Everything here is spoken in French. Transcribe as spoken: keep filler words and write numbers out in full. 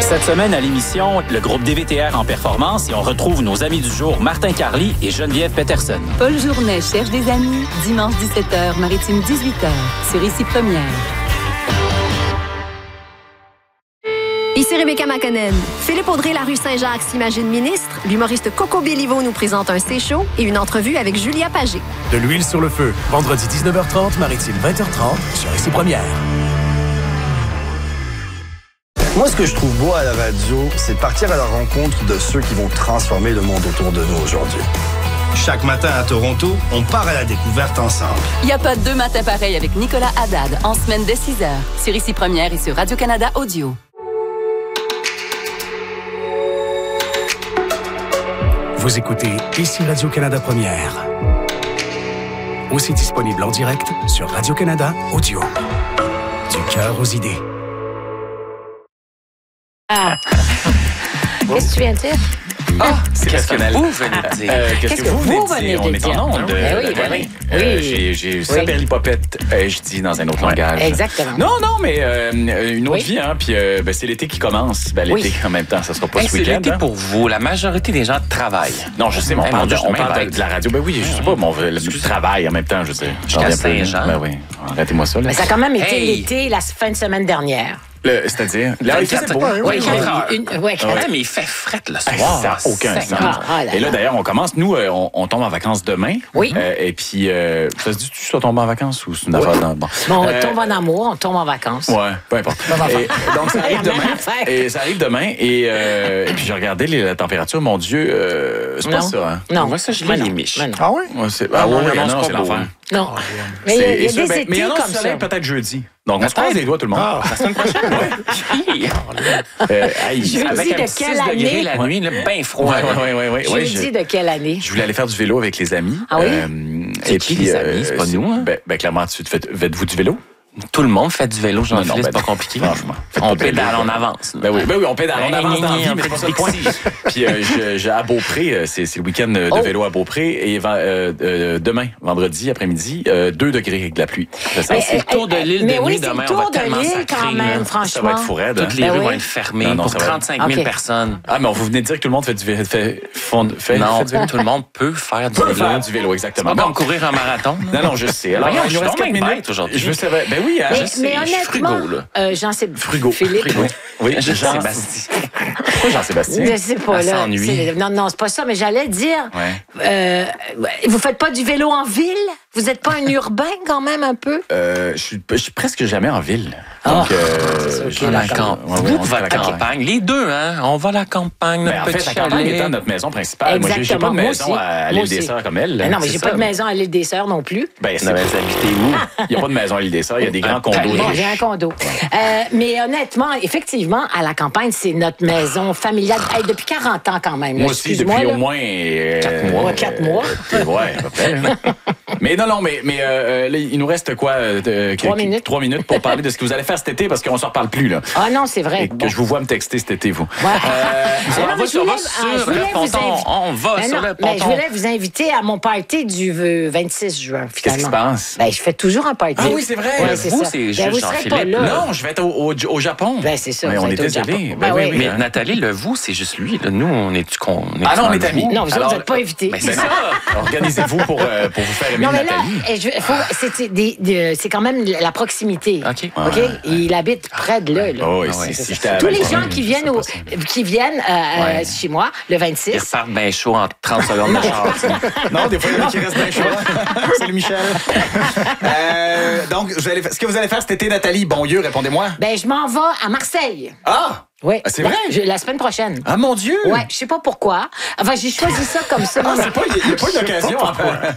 Cette semaine à l'émission, le groupe D V T R en performance et on retrouve nos amis du jour Martin Carly et Geneviève Peterson. Paul Journet cherche des amis. Dimanche dix-sept heures, Maritime dix-huit heures. Sur Ici Première. Ici Rebecca McConnell. Philippe Audrey, la rue Saint-Jacques, s'imagine ministre. L'humoriste Coco Béliveau nous présente un C-show et une entrevue avec Julia Pagé. De l'huile sur le feu. Vendredi dix-neuf heures trente, Maritime vingt heures trente, sur Ici Première. Moi, ce que je trouve beau à la radio, c'est de partir à la rencontre de ceux qui vont transformer le monde autour de nous aujourd'hui. Chaque matin à Toronto, on part à la découverte ensemble. Il n'y a pas deux matins pareils avec Nicolas Haddad en semaine dès six heures. Sur Ici Première et sur Radio-Canada Audio. Vous écoutez Ici Radio-Canada Première. Aussi disponible en direct sur Radio-Canada Audio. Du cœur aux idées. Ah. Qu'est-ce que tu viens de dire? Ah, c'est Qu'est-ce que personnel. vous venez de dire? Euh, Qu'est-ce que, que vous vous venez de venez dire? de On est dire? en onde. Ben oui, ben oui. oui. Euh, Oui. J'ai, j'ai Oui. saperlipopette, euh, je dis dans un autre langage. Exactement. Non, non, mais euh, une autre Oui. vie, hein. Puis euh, ben, c'est l'été qui commence. Ben, l'été, Oui. en même temps, ça sera pas Hey, ce c'est week-end. l'été hein. pour vous. La majorité des gens travaillent. Non, je sais, mais on Hey, parle, mon de, Dieu, on je suis parle bien de, bête. de la radio. Ben oui, je sais pas, mon, le, du travail en même temps, je sais. Jusqu'à Saint-Jean. Ben oui, arrêtez-moi ça. Là. Mais ça a quand même été Hey. l'été la fin de semaine dernière. Le- c'est-à-dire, là, il faisait vingt-quatre beau. Oui, vingt-quatre heures. une, ouais, Ouais, mais il fait fret le Hey, soir. ça n'a aucun sens. Seigneur. Ah là Et là, là. d'ailleurs, on commence. Nous, euh, on, on tombe en vacances demain. Oui. Euh, et puis, euh, ça se dit, tu sois tombé en vacances ou c'est une affaire dans... Bon, Bon, on Euh, tombe en amour, on tombe en vacances. Ouais, peu importe. Et, donc, ça arrive Même demain. affaire. Et ça arrive demain. Et, euh, et puis, j'ai regardé les, la température. Mon Dieu, euh, c'est pas Non. ça, hein? Non. Moi, ça, je Mais lis non. les miches. Mais non. Ah oui? Ouais, c'est, Ah, ah, non, ouais, non, non, c'est c'est pas l'enfer. beau. Non. Mais il y a, C'est- il y a et ça, des ben, étés mais il y en a comme du ça. soleil peut-être jeudi. Donc, on se croise les doigts, tout le monde. Ah. La semaine prochaine, oui. Euh, hey, Jeudi Avec un de petit quelle six degrés année? la nuit, là, bien froid. Ouais, là. ouais, ouais, ouais, ouais, Jeudi je- de quelle année? Je voulais aller faire du vélo avec les amis. Ah oui? C'est et qui, puis, les amis? C'est pas nous, hein? Ben, ben, clairement, tu te fais, faites-vous du vélo? Tout le monde fait du vélo, Non, non, Jean-Philippe, c'est ben, pas compliqué. franchement. Faites On pas de vélo, pédale, quoi. on avance. Ben oui, ben oui, on pédale, on Ben, avance dans la vie, on mais fait c'est pas ça du le point. Dixie. Puis euh, je, je- à Beaupré, euh, c'est, c'est le week-end de Oh. vélo à Beaupré, et va- euh, euh, demain, vendredi après-midi, euh, deux degrés avec de la pluie. Je sais. Mais, C'est le tour de l'île mais de oui, nuit c'est le demain. tour On va de tellement l'île sacrer, quand là. même, franchement. Ça va être fou raide. Toutes les Ben rues oui. vont être fermées Non, non, pour ça va être- trente-cinq mille OK. personnes. Ah, mais on vous venez de dire que tout le monde fait du vélo. Fait, fond- fait, Non, fait du vélo. tout le monde peut faire du Peut vélo. faire du vélo, exactement. C'est pas Bon. comme courir un marathon. là. Non, non, je sais. Alors, Voyons, il je nous suis reste donc quatre bien minutes. bête aujourd'hui. Je veux savoir. Ben oui, hein, Mais, je sais. mais je suis honnêtement, frigo, là. euh, Jean Sé- Frigo. Philippe, Frigo. Oui, Je sais, Jean- Bastien. Pourquoi Jean-Sébastien? je sais pas Elle là. s'ennuie. c'est- Non, non, c'est pas ça, mais j'allais dire, Ouais. euh, vous faites pas du vélo en ville? Vous êtes pas un urbain quand même un peu? Euh, je suis, je suis presque jamais en ville. Donc, Ah, euh, c'est ok, je- À la d'accord. camp- Ouais, ouais, Vous, on va à la votre campagne. campagne. Les deux, hein? On va à la campagne, notre Ben, en petit fait, la campagne chalet. étant notre maison principale. Moi, j'ai- j'ai pas Exactement, de moi maison aussi. à, à Moi l'île des aussi. Sœurs comme elle. Ben non, mais c'est j'ai ça. pas de maison à l'île des Sœurs non plus. Ben, Vous c'est avez habité où? Il n'y a pas de maison à l'île des Sœurs. Il y a des grands condos. Bon, riches. j'ai un condo. Euh, mais honnêtement, effectivement, à la campagne, c'est notre maison familiale. Hey, depuis quarante ans quand même. là. Moi aussi, Excuse-moi, depuis là. au moins... euh, Quatre mois. Ouais, quatre mois. euh, ouais, à peu près. là. Mais non, non, mais, mais euh, là, il nous reste quoi? euh, de- Trois que- minutes. Trois minutes pour parler de ce que vous allez faire cet été, parce qu'on ne s'en reparle plus, là. Ah non, c'est vrai. Et que Bon. je vous vois me texter cet été, vous. Ouais. Euh, Ah non, On mais va je sur, on voulais- va ah, sur je voulais le vous ponton. inviter. On va Ben sur non, le mais je ponton. voulais vous inviter à mon party du euh, vingt-six juin, Qu'est-ce qui se finalement. passe? Ben, je fais toujours un party. Ah oui, c'est vrai. Ouais, c'est Vous, ça. c'est Ben, juste vous serez pas Jean-Philippe. là. Non, je vais être au, au, au Japon. Ben, c'est ça, Mais vous on est êtes au désolé. Japon. Ben Ben oui, oui. oui, Mais hein. Nathalie, le vous, c'est juste lui. Là. Nous, on est-tu con? on Ah non, on est dans le amis. vous? Non, vous Alors, autres, vous n'êtes pas invités. Ben, c'est ça. Organisez-vous pour, euh, pour vous faire aimer Non, mais là, Nathalie. eh, je- faut- c'est des- des- c'est quand même la proximité. OK. OK? Ouais. Il habite près de là. là. Oh, oui, Ah ouais, si, c'est si ça. j'étais à Tous les Valcourt, gens qui je viennent, sais au, pas ça. qui viennent euh, euh, Ouais. chez moi le Ils vingt-six, repartent bien chaud en trente secondes de char. tu sais. Non, des fois, il y en a qui restent bien chaud. Salut, Michel. Euh, donc, vous allez, fa- ce que vous allez faire cet été, Nathalie, bon Dieu, répondez-moi. ben, je m'en vais à Marseille. Ah! Oui. Ah, c'est vrai? Je- la semaine prochaine. Ah, mon Dieu! Ouais, je sais pas pourquoi. Enfin, j'ai choisi ça comme ça. Ah, c'est pas, il n'y a, pas une occasion. enfin.